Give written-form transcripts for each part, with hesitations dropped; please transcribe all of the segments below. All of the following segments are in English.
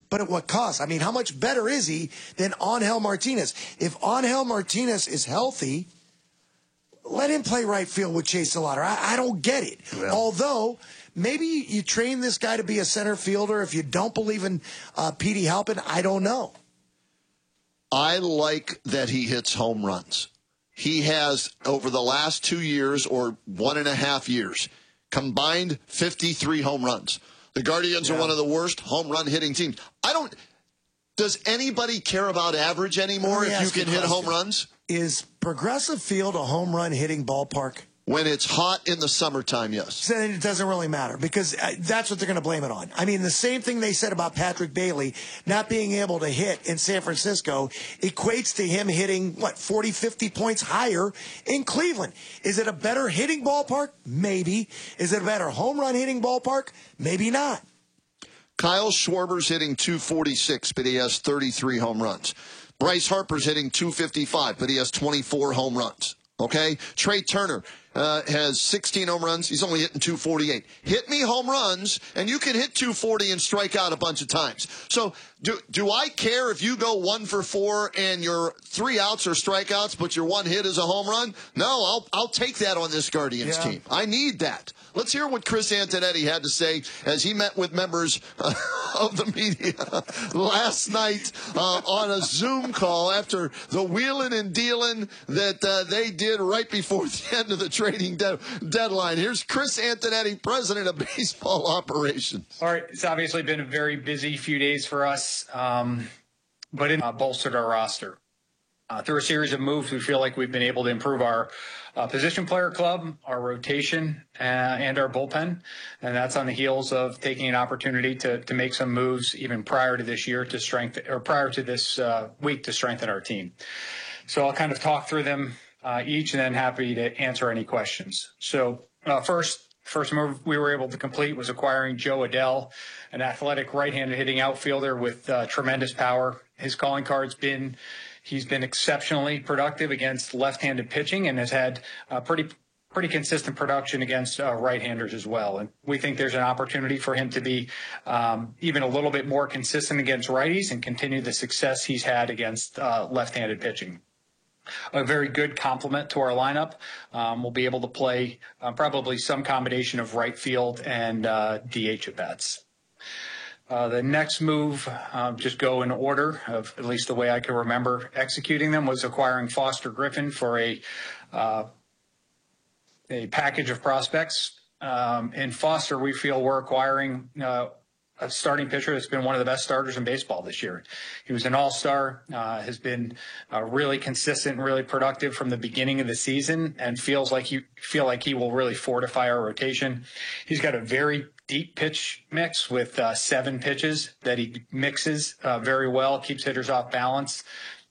but at what cost? I mean, how much better is he than Angel Martinez? If Angel Martinez is healthy, let him play right field with Chase DeLauter. I don't get it. Yeah. Although, maybe you train this guy to be a center fielder. If you don't believe in Petey Halpin, I don't know. I like that he hits home runs. He has, over the last 2 years or 1.5 years, combined 53 home runs. The Guardians are one of the worst home run hitting teams. Does anybody care about average anymore if you can hit home runs? Is Progressive Field a home run hitting ballpark? When it's hot in the summertime, yes. So then it doesn't really matter because that's what they're going to blame it on. I mean, the same thing they said about Patrick Bailey not being able to hit in San Francisco equates to him hitting, 40, 50 points higher in Cleveland. Is it a better hitting ballpark? Maybe. Is it a better home run hitting ballpark? Maybe not. Kyle Schwarber's hitting 246, but he has 33 home runs. Bryce Harper's hitting 255, but he has 24 home runs. Okay? Trey Turner has 16 home runs. He's only hitting 248. Hit me home runs, and you can hit 240 and strike out a bunch of times. So do I care if you go 1 for 4 and your 3 outs are strikeouts, but your 1 hit is a home run? No, I'll take that on this Guardians team. I need that. Let's hear what Chris Antonetti had to say as he met with members of the media last night on a Zoom call after the wheeling and dealing that they did right before the end of the trading deadline. Here's Chris Antonetti, president of baseball operations. All right, it's obviously been a very busy few days for us, but it bolstered our roster. Through a series of moves, we feel like we've been able to improve our position player club, our rotation, and our bullpen. And that's on the heels of taking an opportunity to make some moves even prior to this year to strengthen, or prior to this week to strengthen our team. So I'll kind of talk through them each and then happy to answer any questions. So first move we were able to complete was acquiring Joe Adell, an athletic right-handed hitting outfielder with tremendous power. His calling card's been He's been exceptionally productive against left-handed pitching and has had pretty consistent production against right-handers as well. And we think there's an opportunity for him to be even a little bit more consistent against righties and continue the success he's had against left-handed pitching. A very good complement to our lineup. We'll be able to play probably some combination of right field and DH at-bats. The next move, just go in order of at least the way I can remember executing them, was acquiring Foster Griffin for a package of prospects. In Foster, we feel we're acquiring a starting pitcher that's been one of the best starters in baseball this year. He was an all-star, has been really consistent and really productive from the beginning of the season, and feel like he will really fortify our rotation. He's got a very deep pitch mix with 7 pitches that he mixes very well, keeps hitters off balance.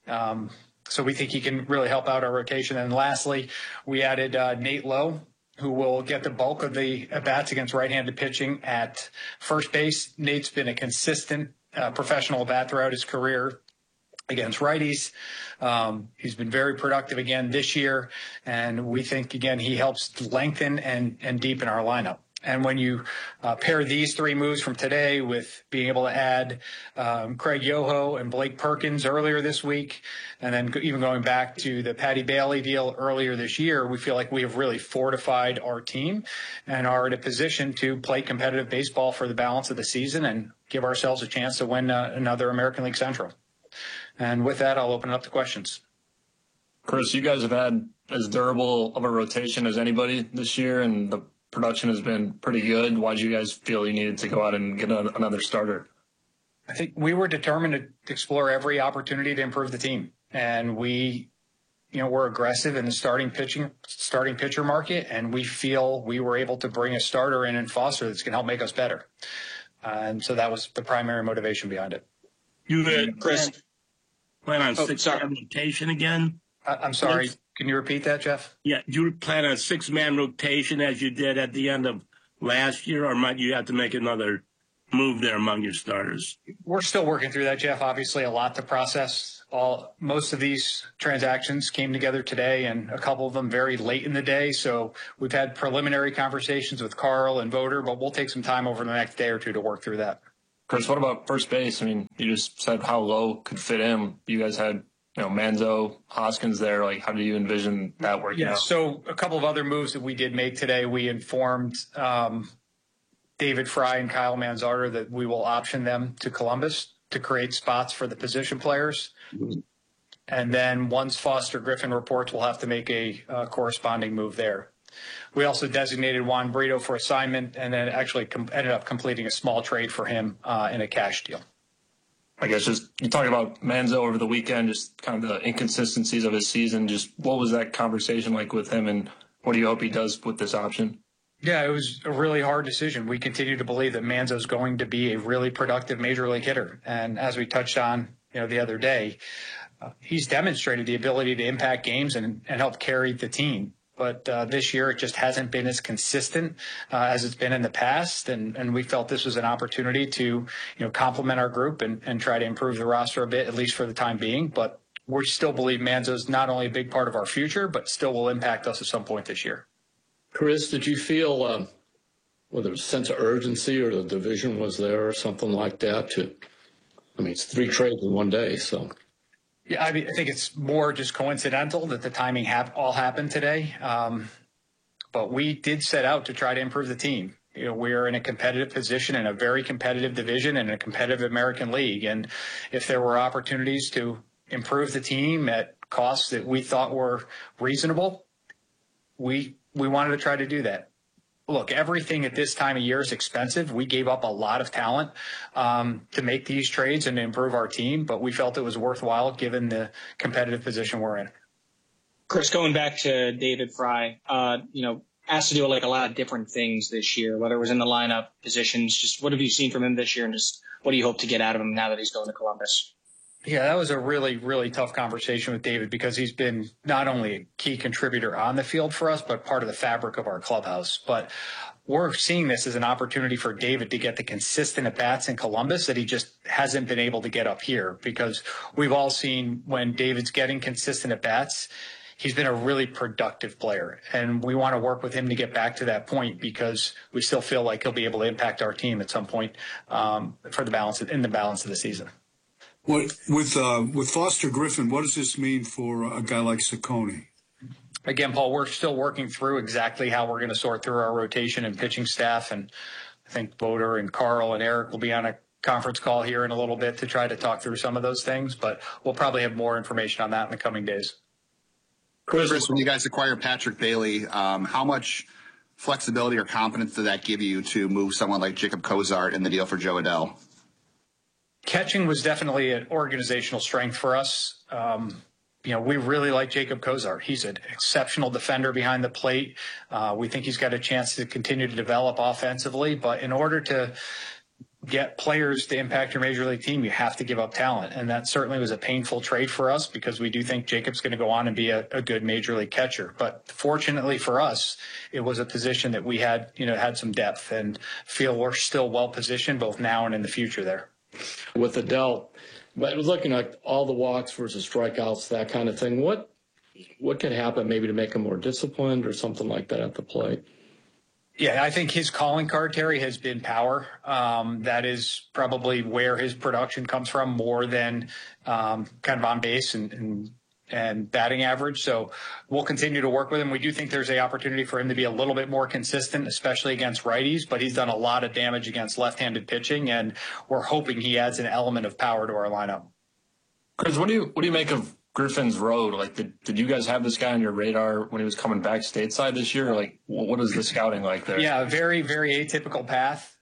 So we think he can really help out our rotation. And lastly, we added Nate Lowe, who will get the bulk of the at-bats against right-handed pitching at first base. Nate's been a consistent professional bat throughout his career against righties. He's been very productive again this year, and we think, again, he helps lengthen and deepen our lineup. And when you pair these 3 moves from today with being able to add Craig Yoho and Blake Perkins earlier this week, and then even going back to the Patty Bailey deal earlier this year, we feel like we have really fortified our team and are in a position to play competitive baseball for the balance of the season and give ourselves a chance to win another American League Central. And with that, I'll open it up to questions. Chris, you guys have had as durable of a rotation as anybody this year, and the production has been pretty good. Why did you guys feel you needed to go out and get another starter? I think we were determined to explore every opportunity to improve the team. And we're aggressive in the starting pitcher market, and we feel we were able to bring a starter in Foster that's going to help make us better. And so that was the primary motivation behind it. You Chris, plan on 6-man rotation again? I'm sorry. Can you repeat that, Jeff? Yeah. Do you plan on a 6-man rotation as you did at the end of last year, or might you have to make another move there among your starters? We're still working through that, Jeff. Obviously, a lot to process. Most of these transactions came together today, and a couple of them very late in the day. So we've had preliminary conversations with Carl and Voter, but we'll take some time over the next day or two to work through that. Chris, what about first base? I mean, you just said how low could fit him. You guys had, Manzo, Hoskins there. Like, how do you envision that working out? So a couple of other moves that we did make today, we informed David Fry and Kyle Manzardo that we will option them to Columbus to create spots for the position players. And then once Foster Griffin reports, we'll have to make a corresponding move there. We also designated Juan Brito for assignment and then actually ended up completing a small trade for him in a cash deal. I guess just you talking about Manzo over the weekend, just kind of the inconsistencies of his season. Just what was that conversation like with him, and what do you hope he does with this option? Yeah, it was a really hard decision. We continue to believe that Manzo's going to be a really productive major league hitter. And as we touched on, the other day, he's demonstrated the ability to impact games and help carry the team. But this year, it just hasn't been as consistent as it's been in the past. And we felt this was an opportunity to, complement our group and try to improve the roster a bit, at least for the time being. But we still believe Manzo's not only a big part of our future, but still will impact us at some point this year. Chris, did you feel whether it was a sense of urgency or the division was there or something like that? It's 3 trades in one day, so. Yeah, I think it's more just coincidental that the timing all happened today. But we did set out to try to improve the team. We're in a competitive position in a very competitive division in a competitive American League. And if there were opportunities to improve the team at costs that we thought were reasonable, we wanted to try to do that. Look, everything at this time of year is expensive. We gave up a lot of talent to make these trades and to improve our team, but we felt it was worthwhile given the competitive position we're in. Chris, going back to David Fry, asked to do a lot of different things this year, whether it was in the lineup, positions. Just what have you seen from him this year, and just what do you hope to get out of him now that he's going to Columbus? Yeah, that was a really, really tough conversation with David because he's been not only a key contributor on the field for us, but part of the fabric of our clubhouse. But we're seeing this as an opportunity for David to get the consistent at-bats in Columbus that he just hasn't been able to get up here, because we've all seen when David's getting consistent at-bats, he's been a really productive player. And we want to work with him to get back to that point because we still feel like he'll be able to impact our team at some point for the balance of the season. With Foster Griffin, what does this mean for a guy like Ciccone? Again, Paul, we're still working through exactly how we're going to sort through our rotation and pitching staff. And I think Boder and Carl and Eric will be on a conference call here in a little bit to try to talk through some of those things. But we'll probably have more information on that in the coming days. Chris, when you guys acquired Patrick Bailey, how much flexibility or confidence did that give you to move someone like Jacob Cozart in the deal for Joe Adell? Catching was definitely an organizational strength for us. We really like Jacob Cozart. He's an exceptional defender behind the plate. We think he's got a chance to continue to develop offensively. But in order to get players to impact your major league team, you have to give up talent. And that certainly was a painful trade for us because we do think Jacob's going to go on and be a good major league catcher. But fortunately for us, it was a position that we had some depth and feel we're still well positioned both now and in the future there. With Adell, but looking at all the walks versus strikeouts, that kind of thing, what could happen maybe to make him more disciplined or something like that at the plate? Yeah, I think his calling card, Terry, has been power. That is probably where his production comes from more than kind of on base and batting average. So we'll continue to work with him. We do think there's an opportunity for him to be a little bit more consistent, especially against righties, but he's done a lot of damage against left-handed pitching, and we're hoping he adds an element of power to our lineup. Chris, what do you make of Griffin's road? Like, did you guys have this guy on your radar when he was coming back stateside this year? Like, what is the scouting like there? Yeah, very, very atypical path.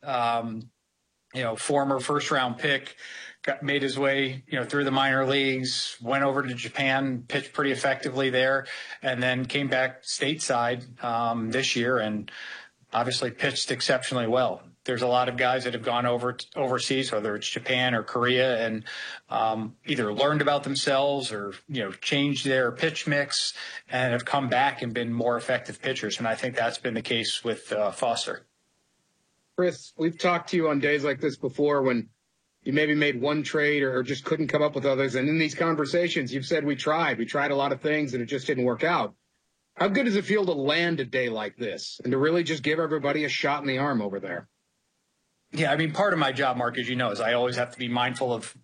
Former first-round pick, made his way, through the minor leagues, went over to Japan, pitched pretty effectively there, and then came back stateside this year and obviously pitched exceptionally well. There's a lot of guys that have gone overseas, whether it's Japan or Korea, and either learned about themselves or, changed their pitch mix and have come back and been more effective pitchers. And I think that's been the case with Foster. Chris, we've talked to you on days like this before when you maybe made one trade or just couldn't come up with others. And in these conversations, you've said we tried a lot of things and it just didn't work out. How good does it feel to land a day like this and to really just give everybody a shot in the arm over there? Yeah, I mean, part of my job, Mark, as you know, is I always have to be mindful of